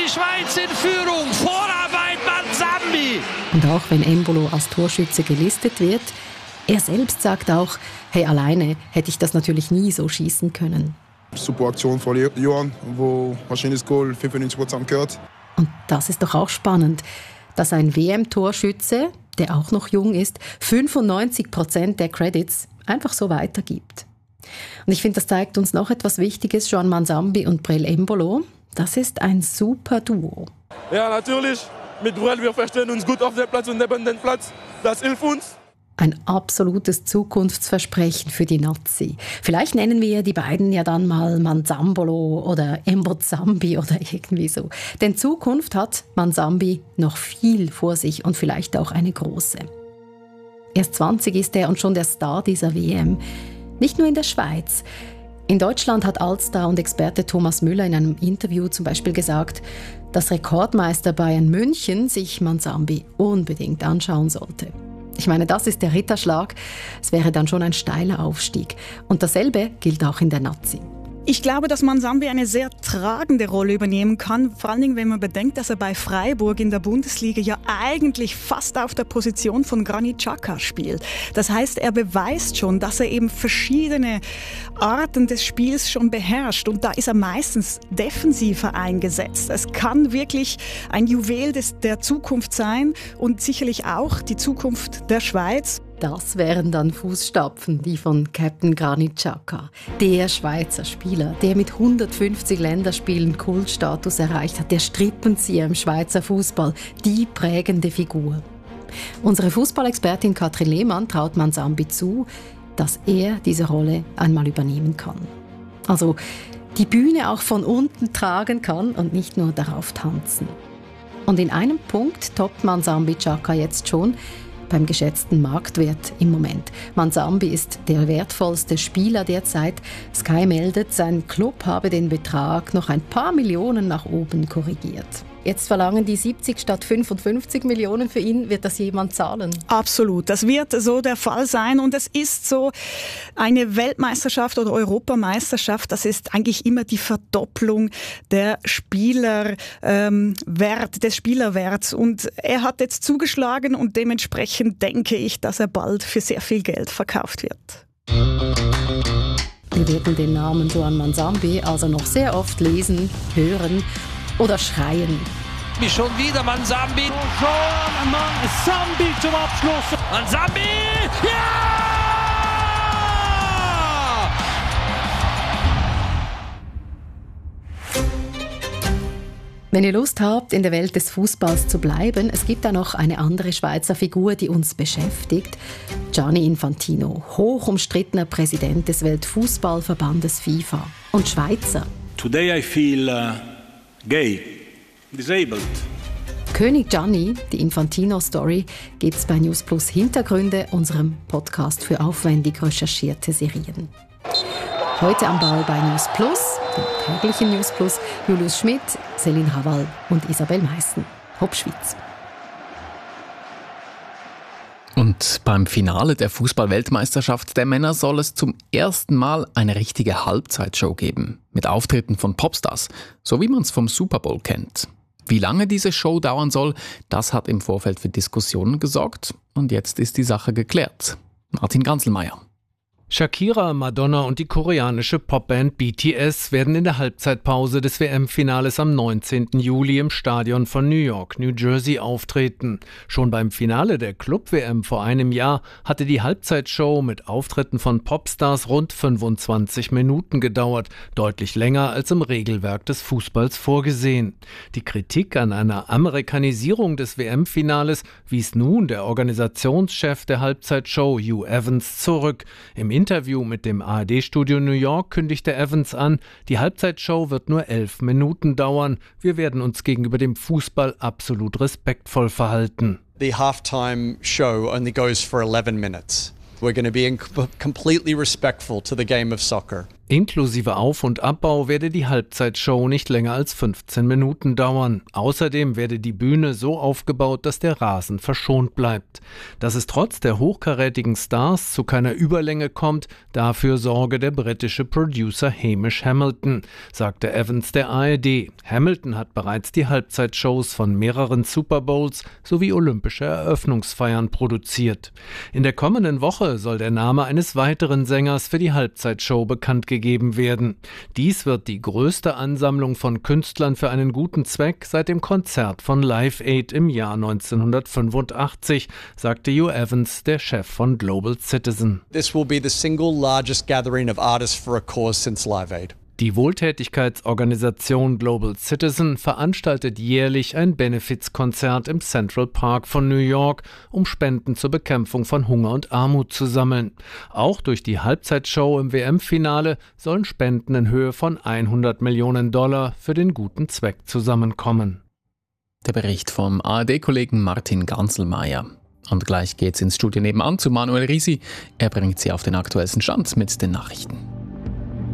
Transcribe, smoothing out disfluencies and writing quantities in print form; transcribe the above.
die Schweiz in Führung. Vorarbeit Manzambi. Und auch wenn Embolo als Torschütze gelistet wird, er selbst sagt auch, hey, alleine hätte ich das natürlich nie so schießen können. Super Aktion von Johann, wo wahrscheinlich das Goal 95% gehört. Und das ist doch auch spannend, dass ein WM-Torschütze, der auch noch jung ist, 95% der Credits einfach so weitergibt. Und ich finde, das zeigt uns noch etwas Wichtiges, Joan Manzambi und Breel Embolo. Das ist ein super Duo. Ja, natürlich. Mit Breel, wir verstehen uns gut auf dem Platz und neben dem Platz. Das hilft uns. Ein absolutes Zukunftsversprechen für die Nazi. Vielleicht nennen wir die beiden ja dann mal Manzambolo oder Embozambi oder irgendwie so. Denn Zukunft hat Manzambi noch viel vor sich und vielleicht auch eine große. Erst 20 ist er und schon der Star dieser WM. Nicht nur in der Schweiz. In Deutschland hat Altstar und Experte Thomas Müller in einem Interview zum Beispiel gesagt, dass Rekordmeister Bayern München sich Manzambi unbedingt anschauen sollte. Ich meine, das ist der Ritterschlag. Es wäre dann schon ein steiler Aufstieg. Und dasselbe gilt auch in der Nazi. Ich glaube, dass Manzambi eine sehr tragende Rolle übernehmen kann, vor allen Dingen, wenn man bedenkt, dass er bei Freiburg in der Bundesliga ja eigentlich fast auf der Position von Granit Xhaka spielt. Das heißt, er beweist schon, dass er eben verschiedene Arten des Spiels schon beherrscht und da ist er meistens defensiver eingesetzt. Es kann wirklich ein Juwel der Zukunft sein und sicherlich auch die Zukunft der Schweiz. Das wären dann Fußstapfen, die von Captain Granit Xhaka, der Schweizer Spieler, der mit 150 Länderspielen Kultstatus erreicht hat, der Strippenzieher im Schweizer Fußball, die prägende Figur. Unsere Fußballexpertin Katrin Lehmann traut Manzambi zu, dass er diese Rolle einmal übernehmen kann. Also die Bühne auch von unten tragen kann und nicht nur darauf tanzen. Und in einem Punkt toppt Manzambi Xhaka jetzt schon, beim geschätzten Marktwert im Moment. Manzambi ist der wertvollste Spieler derzeit. Sky meldet, sein Club habe den Betrag noch ein paar Millionen nach oben korrigiert. Jetzt verlangen die 70 statt 55 Millionen für ihn. Wird das jemand zahlen? Absolut, das wird so der Fall sein. Und es ist so, eine Weltmeisterschaft oder Europameisterschaft, das ist eigentlich immer die Verdopplung der des Spielerwerts. Und er hat jetzt zugeschlagen und dementsprechend denke ich, dass er bald für sehr viel Geld verkauft wird. Wir werden den Namen Joan Manzambi also noch sehr oft lesen, hören oder schreien. Schon wieder Manzambi. Joan Manzambi zum Abschluss. Manzambi! Ja! Wenn ihr Lust habt, in der Welt des Fußballs zu bleiben, es gibt da noch eine andere Schweizer Figur, die uns beschäftigt. Gianni Infantino, hoch umstrittener Präsident des Weltfußballverbandes FIFA und Schweizer. Today I feel gay, disabled. König Gianni, die Infantino-Story, gibt's bei News Plus Hintergründe, unserem Podcast für aufwendig recherchierte Serien. Heute am Ball bei News Plus, dem täglichen News Plus, Julius Schmidt, Céline Haval und Isabel Meissen. Hopp Schweiz. Und beim Finale der Fußball-Weltmeisterschaft der Männer soll es zum ersten Mal eine richtige Halbzeitshow geben. Mit Auftritten von Popstars, so wie man es vom Super Bowl kennt. Wie lange diese Show dauern soll, das hat im Vorfeld für Diskussionen gesorgt. Und jetzt ist die Sache geklärt. Martin Ganzelmeier. Shakira, Madonna und die koreanische Popband BTS werden in der Halbzeitpause des WM-Finales am 19. Juli im Stadion von New York, New Jersey auftreten. Schon beim Finale der Club-WM vor einem Jahr hatte die Halbzeitshow mit Auftritten von Popstars rund 25 Minuten gedauert, deutlich länger als im Regelwerk des Fußballs vorgesehen. Die Kritik an einer Amerikanisierung des WM-Finales wies nun der Organisationschef der Halbzeitshow, Hugh Evans, zurück. Im Interview mit dem ARD-Studio New York kündigte Evans an, die Halbzeitshow wird nur 11 Minuten dauern. Wir werden uns gegenüber dem Fußball absolut respektvoll verhalten. The halftime show only goes for 11 minutes. We're going to be completely respectful to the game of soccer. Inklusive Auf- und Abbau werde die Halbzeitshow nicht länger als 15 Minuten dauern. Außerdem werde die Bühne so aufgebaut, dass der Rasen verschont bleibt. Dass es trotz der hochkarätigen Stars zu keiner Überlänge kommt, dafür sorge der britische Producer Hamish Hamilton, sagte Evans der ARD. Hamilton hat bereits die Halbzeitshows von mehreren Super Bowls sowie olympische Eröffnungsfeiern produziert. In der kommenden Woche soll der Name eines weiteren Sängers für die Halbzeitshow bekannt gegeben werden. Dies wird die größte Ansammlung von Künstlern für einen guten Zweck seit dem Konzert von Live Aid im Jahr 1985, sagte Hugh Evans, der Chef von Global Citizen. This will be the single largest gathering of artists for a cause since Live Aid. Die Wohltätigkeitsorganisation Global Citizen veranstaltet jährlich ein Benefizkonzert im Central Park von New York, um Spenden zur Bekämpfung von Hunger und Armut zu sammeln. Auch durch die Halbzeitshow im WM-Finale sollen Spenden in Höhe von $100 Millionen für den guten Zweck zusammenkommen. Der Bericht vom ARD-Kollegen Martin Ganselmeier. Und gleich geht's ins Studio nebenan zu Manuel Risi. Er bringt Sie auf den aktuellsten Stand mit den Nachrichten.